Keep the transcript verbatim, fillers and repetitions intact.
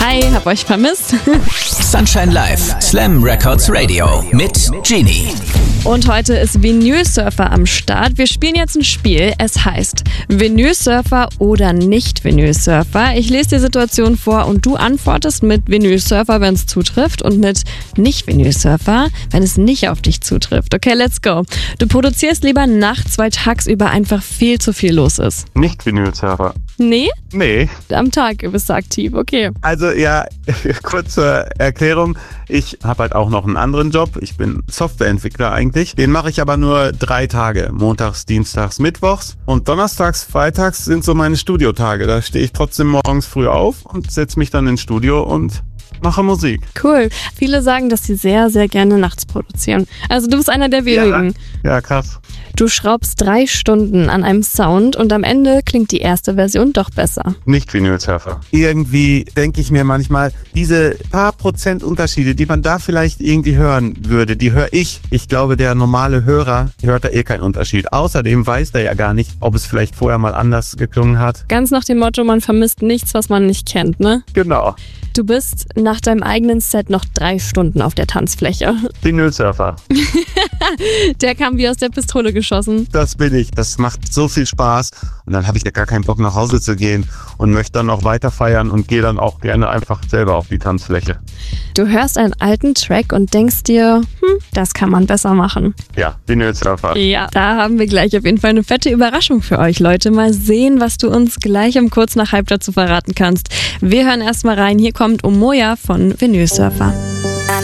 Hi, hab euch vermisst. Sunshine Live, Slam Records Radio mit Genie. Und heute ist Vinylsurfer am Start. Wir spielen jetzt ein Spiel. Es heißt Vinylsurfer oder Nicht-Vinylsurfer. Ich lese die Situation vor und du antwortest mit Vinylsurfer, wenn es zutrifft, und mit Nicht-Vinylsurfer, wenn es nicht auf dich zutrifft. Okay, let's go. Du produzierst lieber nachts, weil tagsüber einfach viel zu viel los ist. Nicht Vinylsurfer. Nee? Nee. Am Tag bist du aktiv, okay. Also ja, kurz zur Erklärung. Ich habe halt auch noch einen anderen Job. Ich bin Softwareentwickler eigentlich. Den mache ich aber nur drei Tage. Montags, Dienstags, Mittwochs. Und Donnerstags, Freitags sind so meine Studiotage. Da stehe ich trotzdem morgens früh auf und setze mich dann ins Studio und mache Musik. Cool. Viele sagen, dass sie sehr, sehr gerne nachts produzieren. Also du bist einer der wenigen. Ja, ja, krass. Du schraubst drei Stunden an einem Sound und am Ende klingt die erste Version doch besser. Nicht Vinylsurfer. Irgendwie denke ich mir manchmal, diese paar Prozent Unterschiede, die man da vielleicht irgendwie hören würde, die höre ich. Ich glaube, der normale Hörer hört da eh keinen Unterschied. Außerdem weiß der ja gar nicht, ob es vielleicht vorher mal anders geklungen hat. Ganz nach dem Motto, man vermisst nichts, was man nicht kennt, ne? Genau. Du bist nach deinem eigenen Set noch drei Stunden auf der Tanzfläche. Vinylsurfer. Der kam wie aus der Pistole geschossen. Das bin ich. Das macht so viel Spaß. Und dann habe ich ja gar keinen Bock, nach Hause zu gehen und möchte dann auch weiter feiern und gehe dann auch gerne einfach selber auf die Tanzfläche. Du hörst einen alten Track und denkst dir, hm, das kann man besser machen. Ja, Vinylsurfer. Ja, da haben wir gleich auf jeden Fall eine fette Überraschung für euch, Leute. Mal sehen, was du uns gleich um kurz nach halb dazu verraten kannst. Wir hören erstmal rein. Hier kommt Omoya von Vinylsurfer.